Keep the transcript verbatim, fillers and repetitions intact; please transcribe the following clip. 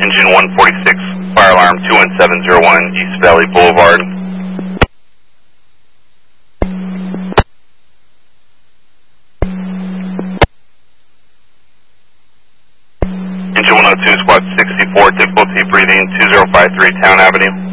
Engine one forty-six, fire alarm two one seven zero one, East Valley Boulevard. Engine one oh two, squad sixty-four, difficulty breathing, two zero five three Town Avenue.